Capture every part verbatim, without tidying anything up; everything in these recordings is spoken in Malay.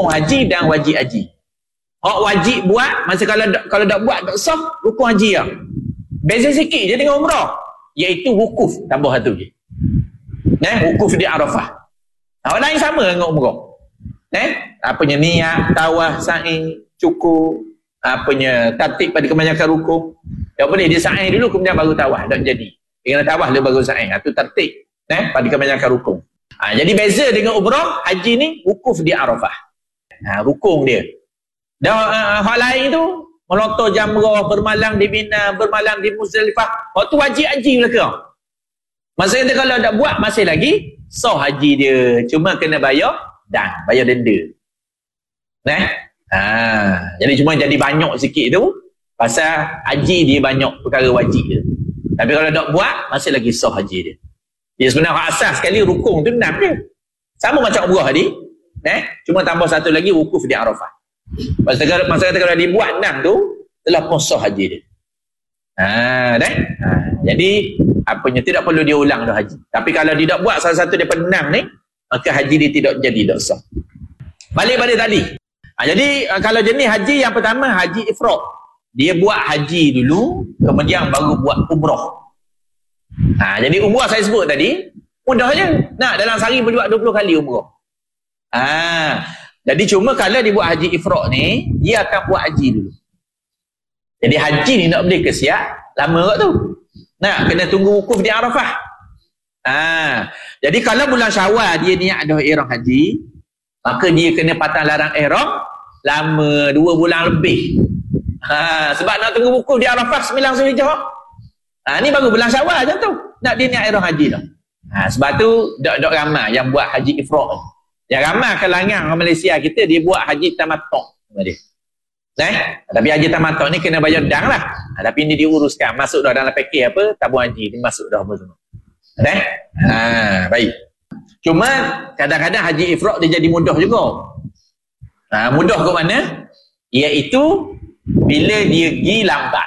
rukun haji dan wajib haji. Hak wajib buat, masa kalau kalau tak buat tak sah, rukun haji lah. Beza sikit je dengan umrah, iaitu wukuf, tambah satu je. Eh, wukuf di Arafah. Hak lain sama dengan umrah. Eh, apanya niat, tawaf, sa'i, cukur, apanya tertib pada kebanyakan rukun. Tak boleh dia sa'i dulu kemudian baru tawaf, tak jadi. Dia kena tawaf dia baru sa'i. Itu tertib eh pada kebanyakan rukun. Ha, jadi beza dengan umrah, haji ni wukuf di Arafah. Ha, rukun dia. Dan uh, hal lain tu melontar jamrah, bermalam di Mina, bermalam di Muzdalifah. Hak tu wajib haji belaka. Masa kita kalau tak buat masih lagi sah haji dia. Cuma kena bayar dan bayar denda. Nah. Ha, jadi cuma jadi banyak sikit tu pasal haji dia banyak perkara wajib dia. Tapi kalau tak buat masih lagi sah haji dia. Dia sebenarnya asas sekali rukun tu enam dia. Sama macam umrah tadi. Eh, cuma tambah satu lagi wukuf di Arafah. Masa kata, masa kata kalau dibuat enam tu telah pun sah haji dia. Ha, dah. Ha, jadi apanya tidak perlu dia ulang dah haji. Tapi kalau dia tak buat salah satu daripada enam ni, maka haji dia tidak jadi, tak sah. Balik pada tadi. Ha, jadi kalau jenis haji yang pertama haji ifrad. Dia buat haji dulu, kemudian baru buat umrah. Ha, jadi umrah saya sebut tadi, mudah je. Nah, dalam sehari boleh buat dua puluh kali umrah. Ha, jadi cuma kalau dia buat haji ifrad ni, dia akan buat haji dulu. Jadi haji ni nak boleh ke siap, lama kat tu. Nah, kena tunggu wukuf di Arafah. Ha, jadi kalau bulan Syawal dia niat dah ihram haji, maka dia kena patah larang ihram lama dua bulan lebih. Ha, sebab nak tunggu wukuf di Arafah sembilan Zulhijjah. Ha, ni baru bulan Syawal je tu. Nak dia niat ihram haji dah. Ha, sebab tu dak-dak ramai yang buat haji ifrad. Yang ramai kalangan orang Malaysia kita dia buat haji tamattu' dia. Eh, tapi haji tamattu' ni kena bayar dang lah. Ha, tapi ni diuruskan, masuk dah dalam pakej apa, tabung haji ni masuk dah apa semua. Eh? Ha, baik. Cuma kadang-kadang haji ifrad dia jadi mudah juga. Ha, mudah ke mana? Iaitu bila dia pergi lambat.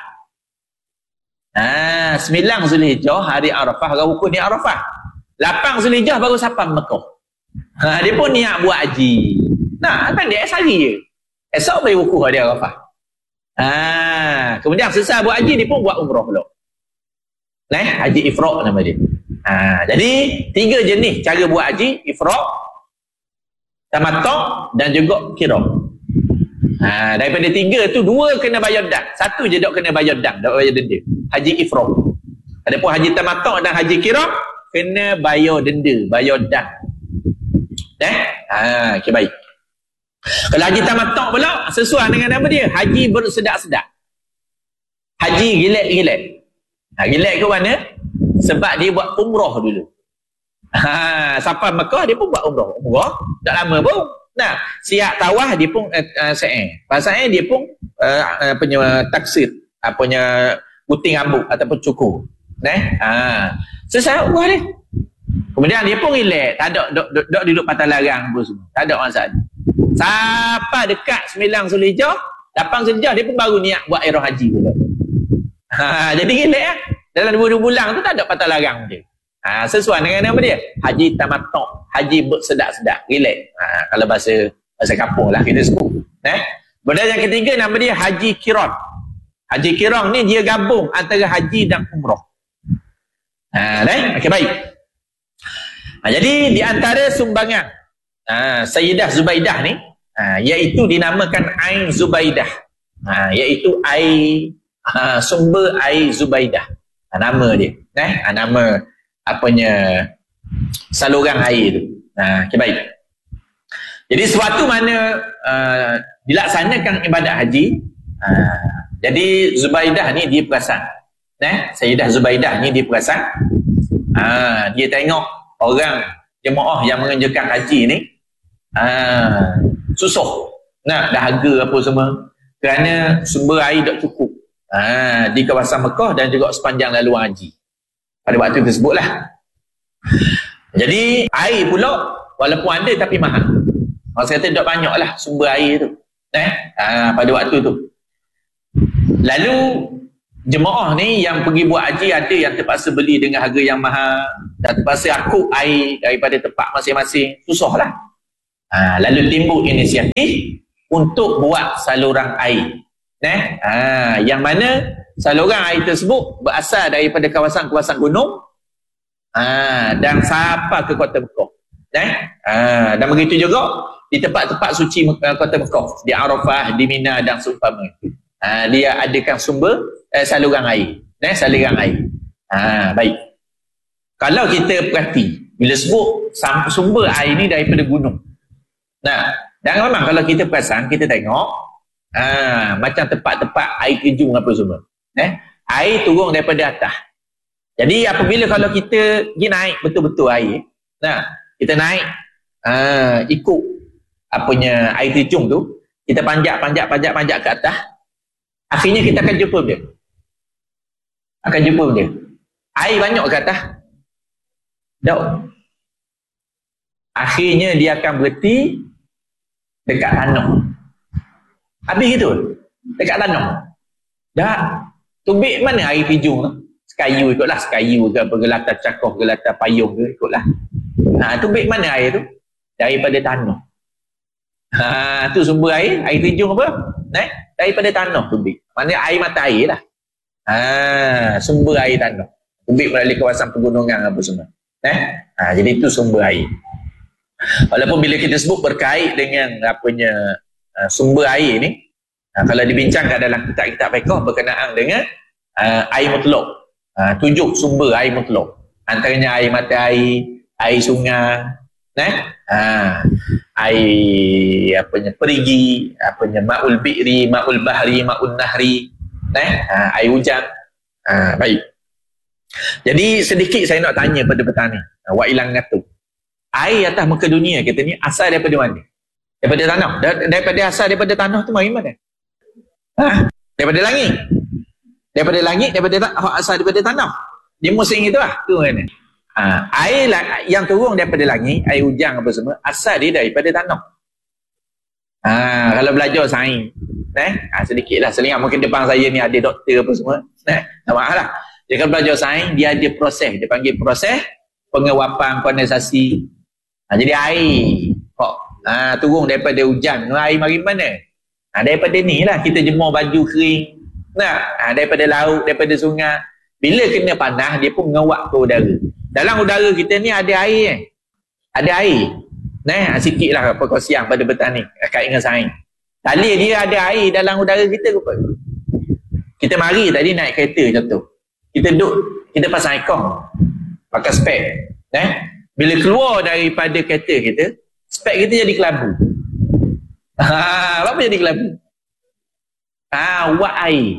Ha, sembilan Zulhijjah hari Arafah, hari wukuf di Arafah. lapan Zulhijjah baru sampai Mekah. Ha, dia pun niat buat haji. Nah, kan dia sehari je. Esok boleh wukuf di Arafah. Ha, kemudian selesai buat haji dia pun buat umrah pula. Nah, haji ifrad nama dia. Ha, jadi tiga jenis cara buat haji, ifrad, tamattu' dan juga qirah. Ha, daripada tiga tu dua kena bayar dam, satu je tak kena bayar dam, tak bayar denda. Haji ifrad. Adapun haji tamattu' dan haji qirah kena bayar denda, bayar dam. Eh? Ha, okey baik. Kalau haji tamattu' pula sesuai dengan nama dia, haji bersedak-sedak. Haji gilek-gilek. Ha, gilek ke mana? Sebab dia buat umrah dulu. Ha, sampai Mekah dia pun buat umrah. Umrah tak lama pun. Nah, siap tawaf dia pun uh, uh, sa'i. Pasal dia pun uh, uh, punya taksir, apanya gunting rambut ataupun cukur. Nah, ha. Selesai umrah dia. Kemudian dia pun relax, tak ada dok dok duduk patah larang apa semua. Tak ada masalah. Sampai dekat sembilan Zulhijjah, lapan Zulhijjah dia pun baru niat buat ihram haji pula. Ha, jadi relax ah. Dalam dua, dua bulan tu tak ada patah larang dia. Ha, sesuai dengan nama dia, haji tamattu', haji bersedak-sedak, relax. Ha, kalau bahasa bahasa kampung lah kita sebut. Eh? Kemudian yang ketiga nama dia haji qiran. Haji qiran ni dia gabung antara haji dan umrah. Ha, dah? Okey baik. Ha, jadi di antara sumbangan ha, Sayyidah Zubaidah ni ha, iaitu dinamakan Ain Zubaidah. Ha, iaitu air ha, sumber air Zubaidah. Ha, nama dia. Eh? Ha, nama apanya saluran air tu. Ha, okay, baik. Jadi suatu mana uh, dilaksanakan ibadat haji, uh, jadi Zubaidah ni dia perasan. Eh? Sayyidah Zubaidah ni dia perasan. Uh, dia tengok orang jemaah yang mengerjakan haji ni uh, susah nak dahaga apa semua kerana sumber air tak cukup uh, di kawasan Mekah dan juga sepanjang laluan haji pada waktu tersebutlah. Jadi air pula walaupun ada tapi mahal. Maksud kata tak banyak lah sumber air tu eh? uh, pada waktu tu. Lalu jemaah ni yang pergi buat haji ada yang terpaksa beli dengan harga yang mahal dan terpaksa akuk air daripada tempat masing-masing. Susah lah. Ha, lalu timbul inisiatif untuk buat saluran air. Eh? Ha, yang mana saluran air tersebut berasal daripada kawasan-kawasan gunung ha, dan sampai ke kota Mekah. Eh? Ha, dan begitu juga di tempat-tempat suci kota Mekah, di Arafah, di Mina dan seumpama. Ha, dia adakan sumber eh, saluran air. Eh? Saluran air. Ha, baik. Kalau kita perhati, bila sebut sumber air ni daripada gunung. Nah, dan memang kalau kita perasan, kita tengok Ha, macam tempat-tempat air terjun apa semua. Eh? Air turun daripada atas. Jadi apabila kalau kita pergi naik betul-betul air, nah, kita naik ha, ikut apanya air terjun tu, kita panjat, panjat, panjat, panjat ke atas, akhirnya kita akan jumpa dia. Akan jumpa dia. Air banyak ke atas? Tak. Akhirnya dia akan berhenti dekat tanah. Habis itu dekat tanah. Dah tubik mana air terjun tu? Sekayu ikutlah, sekayu ke apa, gelatan cakoh, gelatan payung ke ikutlah. Ha, tubik mana air tu? Daripada tanah. Ha, tu sumber air, air terjun apa? Eh? Daripada tanah tubik. Maknanya air mata air lah. Ha, sumber air tanah. Tubik melalui kawasan pegunungan apa semua. Eh? Ha, jadi itu sumber air. Walaupun bila kita sebut berkait dengan apanya Uh, sumber air ni uh, kalau dibincangkan dalam kitab-kitab fiqh berkenaan dengan uh, air mutlak, uh, tujuh sumber air mutlak, antaranya air mata air, air sungai, eh? uh, air apanya perigi, apanya ma'ul bi'ri, ma'ul bahri, ma'ul nahri, eh? uh, air hujan. Uh, baik, jadi sedikit saya nak tanya pada petani uh, Wa'ilang ngatu, air atas muka dunia kita ni asal daripada mana? Daripada tanah. Daripada asal daripada tanah tu mari mana? Ha? Daripada langit. Daripada langit, daripada ta- asal daripada tanah. Dia musim itu lah. Tu kan. Ha, air yang turun daripada langit, air hujan apa semua, asal dia daripada tanah. Ha, kalau belajar sains, eh, ha, sedikit lah. Selingat mungkin depan saya ni ada doktor apa semua. Eh, tak maaf lah. Dia kalau belajar sains, dia ada proses. Dia panggil proses penguapan kondensasi. Ha, jadi air kok Ha, turun daripada hujan, air mari mana? Ha, daripada ni lah kita jemur baju kering. Nah, ha, daripada laut, daripada sungai. Bila kena panas, dia pun menguap ke udara. Dalam udara kita ni ada air eh? Ada air. Nah, ha, sikit lah perkongsian pada petani kait dengan sains. Tali dia ada air dalam udara kita ke apa? Kita mari tadi naik kereta contoh. Kita duduk, kita pasang aircon. Pakai spek. Eh? Bila keluar daripada kereta kita, spek kita jadi kelabu. Ha, apa jadi kelabu? Ha, wak air.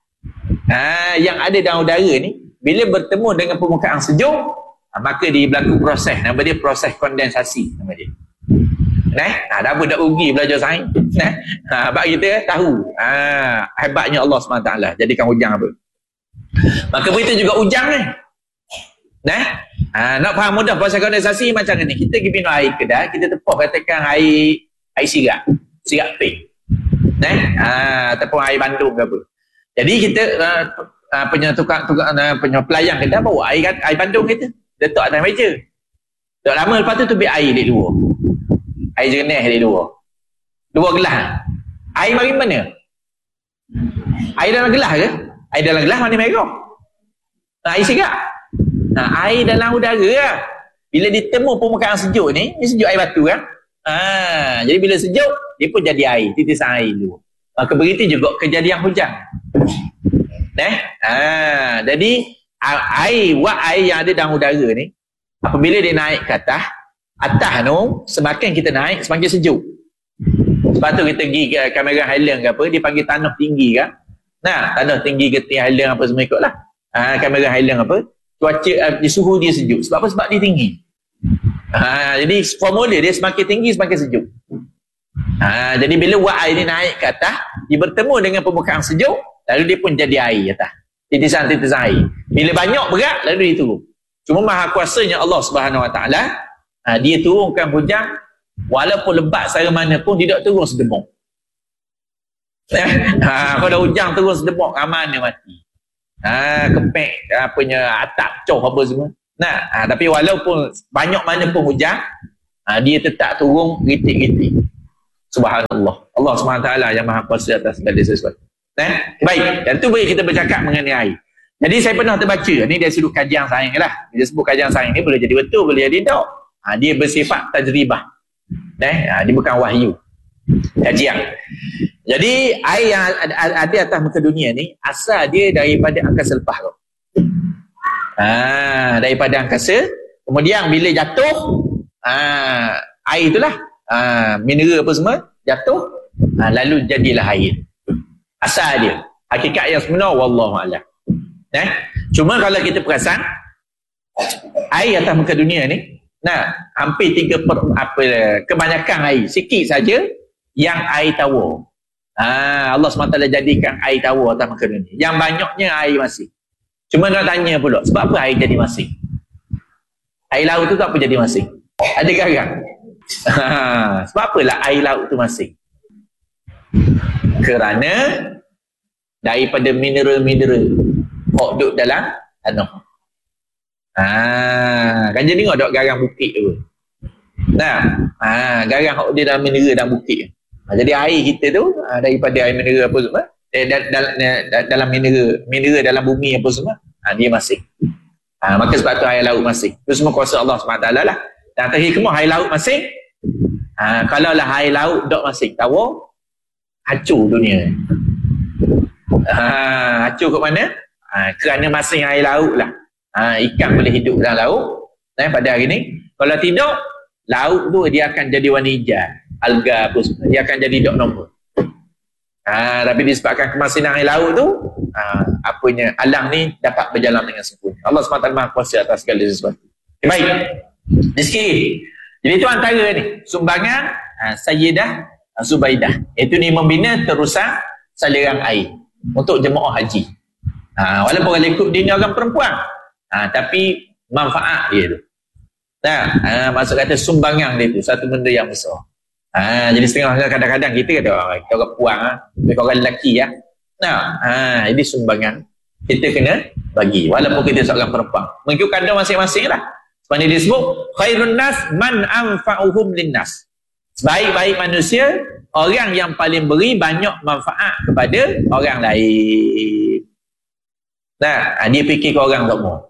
Ha, yang ada dalam udara ni, bila bertemu dengan permukaan sejuk, ha, maka dia berlaku proses. Nama dia proses kondensasi. Nama dia. Nah, ha, dah dah rugi belajar sains. Nah, ha, bab kita tahu. Ha, hebatnya Allah subhanahu wa taala jadikan hujan apa. Maka begitu juga hujan ni. Nah, ha, nak faham mudah proses kondensasi macam ni. Kita pergi minum air kedai, kita tepuk katakan air air sirap, sirap pink. Nah, ha, ataupun air bandung ke apa. Jadi kita uh, uh, punya tukang tukang uh, punya pelayan kita bawa air air bandung kita, letak atas meja. Tak lama lepas tu tu biar air di luar. Air jernih di luar. Dua gelas. Air mari mana? Air dalam gelas ke? Air dalam gelas mana merah? Air sirap. Ha, air dalam udara lah. Bila ditemu permukaan sejuk ni, ni sejuk air batu kan? Ha, jadi bila sejuk, dia pun jadi air, titisan air dulu. Maka begitu juga kejadian hujan. Eh? Ha, jadi air, wak air yang ada dalam udara ni, apabila dia naik ke atas, atas tu, semakin kita naik, semakin sejuk. Sebab tu kita pergi ke kamera Highland ke apa, dia panggil tanah tinggi kan? Nah, tanah tinggi getih Highland apa semua ikut lah. Ha, kamera Highland apa, cuaca uh, suhu dia sejuk. Sebab apa? Sebab dia tinggi. Ha, jadi formula dia semakin tinggi semakin sejuk. Ha, jadi bila wak air ni naik ke atas, dia bertemu dengan permukaan sejuk, lalu dia pun jadi air atas. Titisan-titisan air. Bila banyak berat, lalu dia turun. Cuma maha kuasanya Allah Subhanahu Wa Taala, ha, dia turunkan hujan walaupun lebat secara mana pun tidak turun sedemok. Ha, kalau hujan turun sedemok, mana mati. Ha, kepek apanya atap coh apa semua. Nah, ha, tapi walaupun banyak mana pun hujan, ha, dia tetap turun ritik-ritik. Subhanallah. Allah subhanahu wa taala yang maha kuasa atas segala sesuatu. Eh? Baik, dan tu boleh kita bercakap mengenai air. Jadi saya pernah terbaca, ni dari sudut kajian sains lah. Dia sebut kajian sains ni boleh jadi betul, boleh jadi tak. Ha, dia bersifat tajribah. Eh? Ha, dia bukan wahyu. Kajian. Jadi air yang ada atas muka dunia ni, asal dia daripada angkasa lepas tu. Ha, daripada angkasa. Kemudian bila jatuh, ha, air itulah, ha, mineral apa semua, jatuh, ha, lalu jadilah air. Asal dia. Hakikat yang sebenar, wallahualam. Eh? Cuma kalau kita perasan air atas muka dunia ni, nah, hampir tiga per apa, kebanyakan air, sikit saja yang air tawar. Ha, Allah subhanahu wa taala jadikan air tawar atas muka dunia. Yang banyaknya air masin. Cuma nak tanya pula, sebab apa air jadi masin? Air laut tu tak apa jadi masin? Ada garang. Ha, sebab apalah air laut tu masin? Kerana daripada mineral-mineral hok duduk dalam tanah. Ha, kan jadi tengok dok garang bukit tu. Nah, ha, garang hok dia dalam mineral dalam bukit. Ha, jadi air kita tu ha, daripada air mineral apa semua, eh, dalam dalam mineral, mineral dalam bumi apa semua, ha, dia masih. Ha, maka sebab tu air laut masih. Itu semua kuasa Allah subhanahu wa taala lah. Dan atas hikmah air laut masih. Ha, kalau lah air laut dok masih tawar, hancur dunia. Ha, hancur kat mana? Ha, kerana masing air laut lah. Ha, ikan boleh hidup dalam laut. Eh, pada hari ni. Kalau tidak, laut tu dia akan jadi warna hijau. Alga apa semua. Dia akan jadi dok nombor. Ha, tapi disebabkan kemasinan air laut tu, ha, apanya, alam ni dapat berjalan dengan sempurna. Allah subhanahu wa taala maha kuasa atas segala sesuatu. Okay, baik. Rezeki. Jadi itu antara ni. Sumbangan ha, Sayyidah Zubaidah. Itu ni membina terusan saliran air untuk jemaah haji. Ha, walaupun orang ikut dia ni orang perempuan, ha, tapi manfaat dia tu. Nah, ha, maksud kata sumbangan dia tu satu benda yang besar. Ha, jadi setengah kadang-kadang kita kata oh, kita orang puang, ha, kita orang lelaki ya. Nah, ha, ini sumbangan kita kena bagi walaupun kita seorang perempuan. Mengikut kadar masing-masing lah. Sebab dia disebut khairun nas man anfa'uhum linnas. Sebaik-baik manusia orang yang paling beri banyak manfaat kepada orang lain. Nah, dia fikir ke orang tak mau.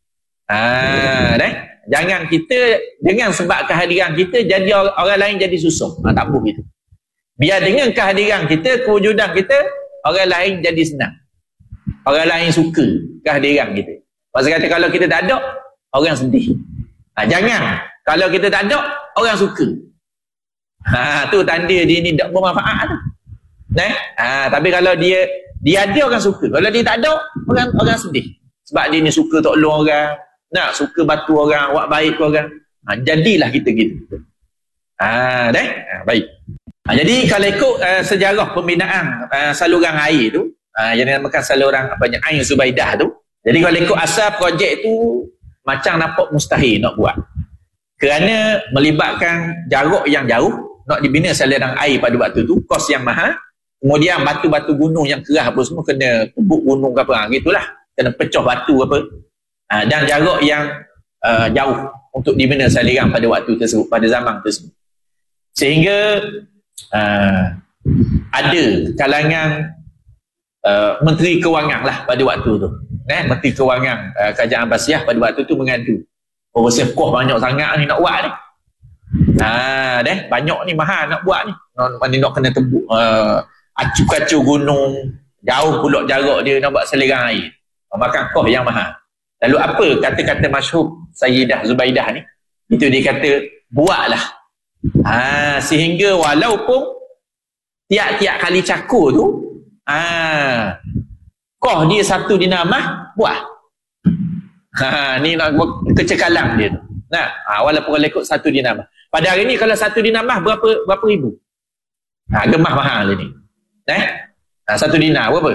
Ah, dah. Jangan kita dengan sebab kehadiran kita jadi orang, orang lain jadi susah. Ha, tak boleh gitu. Biar dengan kehadiran kita, kewujudan kita, orang lain jadi senang. Orang lain suka kehadiran kita. Maksud kata kalau kita tak ada, orang sedih. Ha, jangan. Kalau kita tak ada, orang suka. Ha, tu tanda dia ni tak bermanfaat tu. Nah, ha, tapi kalau dia dia ada orang suka. Kalau dia tak ada, orang orang sedih. Sebab dia ni suka tolong orang, nak suka bantu orang, buat baik ke orang. Ha, jadilah kita gitu. Ha, dah? Ha, baik. Ha, jadi kalau ikut uh, sejarah pembinaan uh, saluran air tu, uh, yang dinamakan saluran apa ni Ain Zubaidah tu. Jadi kalau ikut asal projek tu macam nampak mustahil nak buat. Kerana melibatkan jarak yang jauh, nak dibina saluran air pada waktu tu, kos yang mahal. Kemudian batu-batu gunung yang keras apa semua kena tebuk gunung ke apa, gitulah. Kena pecah batu apa. Ha, dan jarak yang uh, jauh untuk dibina saluran pada waktu tersebut, pada zaman tersebut. Sehingga uh, ada kalangan uh, Menteri Kewangan lah pada waktu tu. Eh, Menteri Kewangan uh, Kerajaan Abbasiyah pada waktu tu mengadu. Oh, rasa kos banyak sangat ni nak buat ni. Ha, deh, banyak ni mahal nak buat ni. Mana nak kena tebuk uh, acu-kacu gunung, jauh pula jarak dia nak buat saluran air. Makan kos yang mahal. Lalu apa kata-kata masyhur Sayyidah Zubaidah ni? Itu dia kata, buatlah. Ha, sehingga walaupun tiap-tiap kali cakur tu, ha, kos dia satu dinamah, buat. Ha, ni nak kecekalan dia tu. Nah, ha, walaupun kalau ikut satu dinamah. Pada hari ni kalau satu dinamah berapa berapa ribu? Ha, gemah mahal ni. Eh? Ha, satu dinar berapa?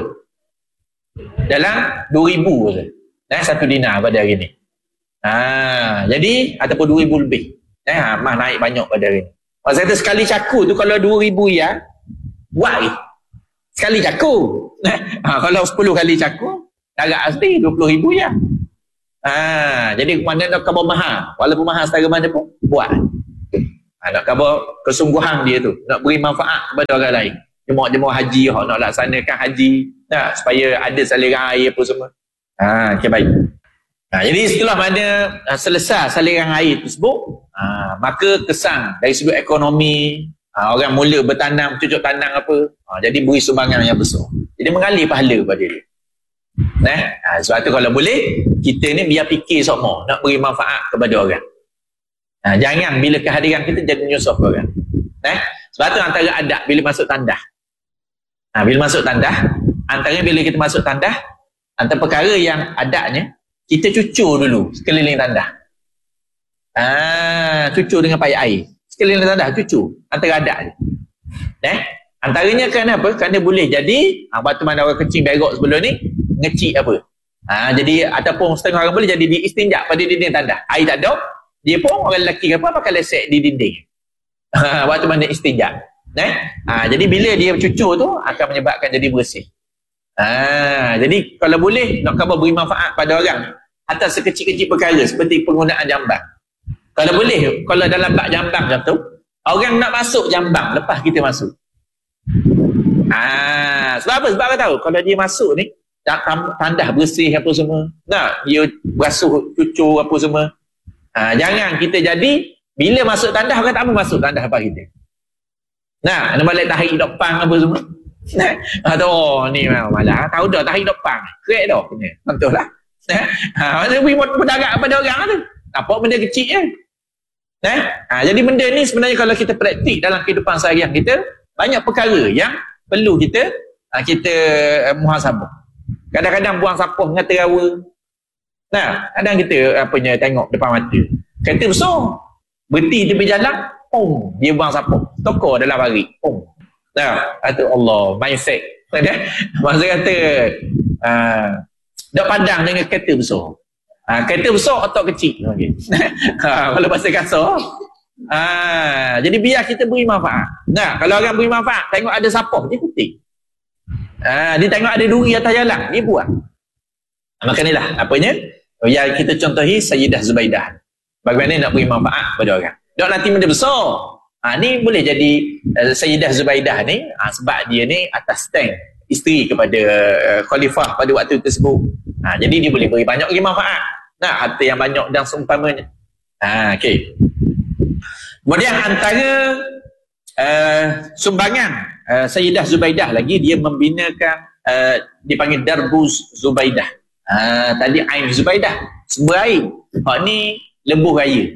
Dalam dua ribu saja. Eh, satu dinar pada hari ni. Ha, jadi ataupun dua ribu lebih. Eh, ha, mah naik banyak pada hari ni. Maksud kata sekali cakur tu kalau dua ribu ya, buat lagi. Sekali cakur. Eh, ha, kalau sepuluh kali cakur, agak asli dua puluh ribu ya. Ha, jadi mana nak kabar mahal, walaupun mahal setara mana pun buat. Ha, nak khabar kesungguhan dia tu, nak beri manfaat kepada orang lain. Jemaah-jemaah haji yang nak laksanakan haji, nah, supaya ada saliran air apa semua. Ha, okay, baik. Ha, jadi setelah mana ha, selesai saliran air tersebut, ha, maka kesan dari segi ekonomi, ha, orang mula bertanam, cucuk tanam apa, ha, jadi beri sumbangan yang besar. Jadi mengalir pahala pada dia. Nah, ha, sebab tu kalau boleh, kita ni biar fikir semua nak beri manfaat kepada orang. Ha, jangan bila kehadiran kita jadi menyusah ke orang. Nah, sebab tu antara adab bila masuk tandah. Ha, bila masuk tandah, antara bila kita masuk tandah, antara perkara yang adabnya, kita cucur dulu sekeliling tandah. Ah, cucur dengan payah air. Sekeliling tandah, cucur. Antara adab je. Eh? Antaranya kenapa? Kerana boleh jadi, ha, waktu mana orang kecil berok sebelum ni, ngecik apa. Ha, jadi, ataupun setengah orang boleh jadi diistinjak pada dinding tandah. Air tak ada, dia pun orang lelaki apa pakai lesek di dinding. Ha, waktu mana istinjak. Eh? Ha, jadi, bila dia cucur tu, akan menyebabkan jadi bersih. Ha, jadi kalau boleh nak khabar beri manfaat pada orang atas sekecil-kecil perkara seperti penggunaan jambang. Kalau boleh, kalau dalam bab jambang macam tu, orang nak masuk jambang lepas kita masuk. Ha, sebab apa? Sebab apa tahu? Kalau dia masuk ni, tandah bersih apa semua. Nah, dia basuh cucur apa semua. Ha, jangan kita jadi bila masuk tandah orang tak mau masuk tandah lepas kita. Nah, nak balik tarik depan apa semua. Ha, tu, oh, ni memang malah. Tahu dah, tarik depan. Kerek dah. Betul lah. Ha, macam beri berdarat kepada orang tu. Nampak benda kecil je. Eh? Ha, jadi benda ni sebenarnya kalau kita praktik dalam kehidupan seharian kita, banyak perkara yang perlu kita ha, kita uh, muhasabah. Kadang-kadang buang sampah dengan terawa. Nah, kadang kita apanya tengok depan mata. Kereta besar. Berhenti tepi jalan, pum, dia buang sampah. Tokor dalam barik, pum. Nah, kata Allah, mindset. Maksud kata, uh, dah pandang dengan kereta besar. Ha, kereta besar atau kecil. Okay. Ha, kalau bahasa kasar. Ha, jadi biar kita beri manfaat. Nah, kalau orang beri manfaat, tengok ada sampah, dia putih. Ha, dia tengok ada duri atas jalan, dia buang. Ha, maka inilah, apanya? Yang kita contohi Sayyidah Zubaidah. Bagaimana nak beri manfaat kepada orang. Dok nanti benda besar. Ha, ni boleh jadi uh, Sayyidah Zubaidah ni ha, sebab dia ni atas stand isteri kepada uh, khalifah pada waktu tersebut. Ha, jadi dia boleh beri banyak lagi manfaat. Nah, harta yang banyak dan seumpamanya. Ha, okey. Kemudian antara uh, sumbangan uh, Sayyidah Zubaidah lagi, dia membinakan uh, dipanggil Darbuz Zubaidah. Ha, tadi Ain Zubaidah, sumber air. Hak ni lebuh raya.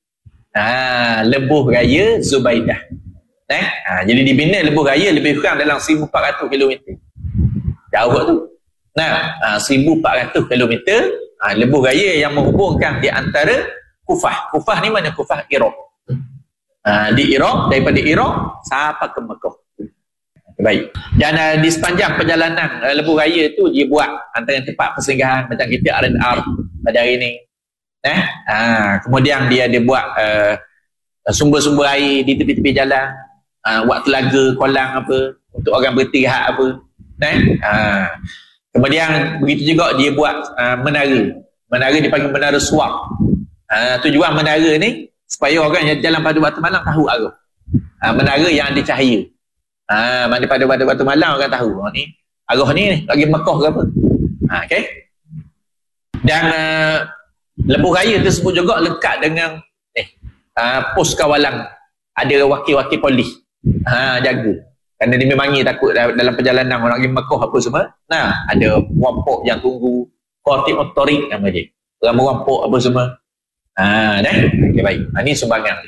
Ha, lebuh raya Zubaidah. Eh? Ha, jadi dibina lebuh raya lebih kurang dalam seribu empat ratus kilometer. Jauh tu. Nah, ha, seribu empat ratus kilometer, ha, lebuh raya yang menghubungkan di antara Kufah. Kufah ni mana? Kufah Iraq. Ha, di Iraq, daripada Iraq sampai ke Mekah. Baik. Dan uh, di sepanjang perjalanan uh, lebuh raya tu dia buat antara tempat persinggahan macam kita R and R pada hari ni. Eh? Ha, kemudian dia dia buat uh, sumber-sumber air di tepi-tepi jalan, uh, buat telaga, kolam apa untuk orang beristirahat apa. Eh? Ha. Kemudian begitu juga dia buat uh, menara. Menara dipanggil menara suap. Uh, tujuan menara ni supaya orang yang jalan pada waktu malam tahu arah. Uh, menara yang ada cahaya. Ah, uh, mana pada pada waktu malam orang tahu. Oh, ni arah ni lagi Mekah ke apa. Ha, uh, okey. Dan uh, lebuh raya tersebut juga lengkap dengan eh uh, pos kawalan. Ada wakil-wakil polis. Ha, uh, jaga. Kerana dia memang takut dalam perjalanan orang pergi Mekah apa semua. Nah, ada wampok yang tunggu, khatib otorik nama dia. Orang wampok apa semua. Ha, dah. Okey, baik. Ha, ini sumbangan.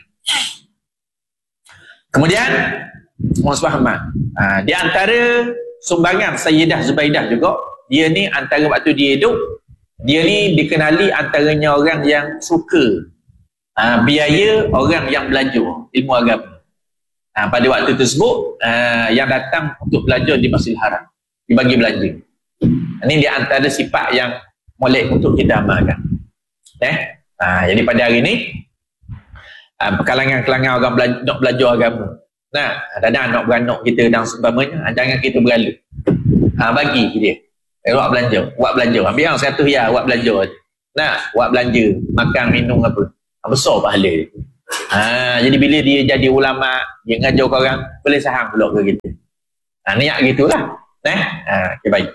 Kemudian Muhammad. Ha, di antara sumbangan Sayyidah Zubaidah juga, dia ni antara waktu dia hidup, dia ni dikenali antaranya orang yang suka ha, biaya orang yang belajar ilmu agama. Ha, pada waktu tersebut uh, yang datang untuk belajar di Masjidil Haram dibagi belanja. Ini di antara sifat yang molek untuk kita amalkan. Eh? Ha, jadi pada hari ini uh, kalangan-kalangan orang bela nak belajar agama. Nah, ada anak beranak kita dan sebagainya, jangan kita beralih. Ha, bagi dia. Eh, buat belanja, buat belanja. Ambil yang seratus ya, buat belanja. Nah, buat belanja, makan minum apa. Ha, besar pahala dia. Ha, jadi bila dia jadi ulama, dia ngajar orang, boleh sahang pula ke kita. Ha, niat gitulah. Eh? Ha, okay, baik.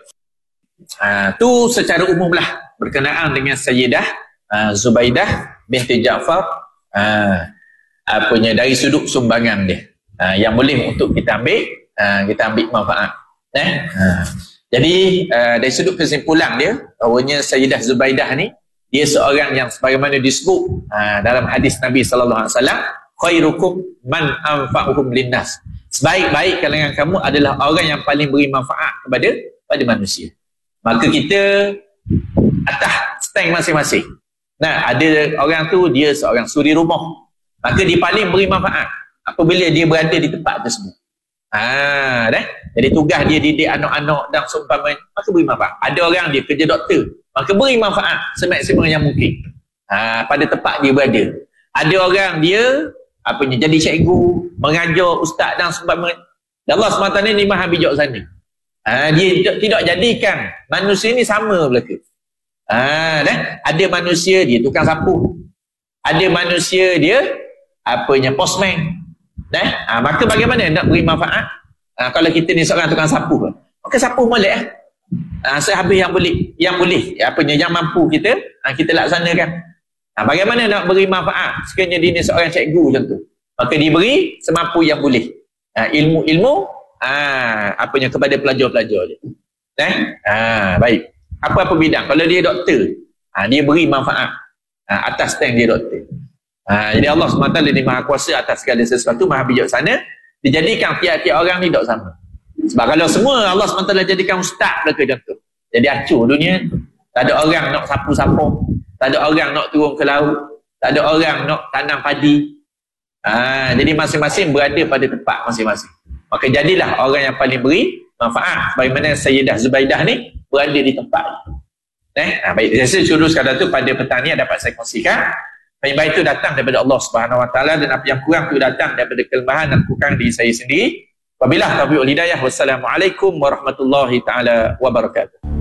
Ha, tu secara umum lah berkenaan dengan Sayyidah uh, Zubaidah binti Ja'far, uh, apanya dari sudut sumbangan dia, uh, yang boleh untuk kita ambil, uh, kita ambil manfaat. Eh? Uh, jadi uh, dari sudut kesimpulan dia, bahawanya Sayyidah Zubaidah ni, dia seorang yang sebagaimana disebut uh, dalam hadis Nabi sallallahu alaihi wasallam, khairukum man anfa'uhum linnas. Sebaik-baik kalangan kamu adalah orang yang paling beri manfaat kepada pada manusia. Maka kita atas stand masing-masing. Nah, ada orang tu dia seorang suri rumah, maka dia paling beri manfaat apabila dia berada di tempat tersebut. Ha, dah. Jadi tugas dia didik anak-anak dan seumpamanya, maka beri manfaat. Ada orang dia kerja doktor, maka beri manfaat semaksimal yang mungkin ha, pada tempat dia berada. Ada orang dia apanya jadi cikgu, mengajar, ustaz dan seumpamanya. Allah semata ni maha bijak sana. Ha, dia tidak jadikan manusia ni sama belaka. Ha, dah. Ada manusia dia tukang sapu, ada manusia dia apanya postman. Dah. Ha, maka bagaimana nak beri manfaat? Ha, kalau kita ni seorang tukang sapu, maka sapu molek ah. Ha, sehabis yang boleh, yang boleh, apanya yang mampu kita, ha, kita laksanakan. Ha, bagaimana nak beri manfaat? Sekiranya dia ni seorang cikgu macam tu, maka diberi semampu yang boleh. Ha, ilmu-ilmu ha, apanya kepada pelajar-pelajar dia. Eh? Ha, baik. Apa-apa bidang. Kalau dia doktor, ha, dia beri manfaat ha, atas stand dia doktor. Ha, jadi Allah subhanahu wa taala dia maha kuasa atas segala sesuatu, maha bijaksana. Dijadikan tiap-tiap orang ni tak sama. Sebab kalau semua Allah subhanahu wa taala jadikan ustaz belaka macam tu, jadi acur dunia. Tak ada orang nak sapu-sapu, tak ada orang nak turun ke laut, tak ada orang nak tanam padi. Ha, jadi masing-masing berada pada tempat masing-masing. Maka jadilah orang yang paling beri manfaat, bagaimana Sayyidah Zubaidah ni berada di tempat. Eh, ha, baik. Saya rasa curu sekadar tu pada petang ni dapat saya kongsikan. Yang baik itu datang daripada Allah Subhanahu Wa Taala, dan apa yang kurang itu datang daripada kelemahan dan kurang diri saya sendiri. Wabillahi taufiq wal hidayah. Wassalamualaikum warahmatullahi taala wabarakatuh.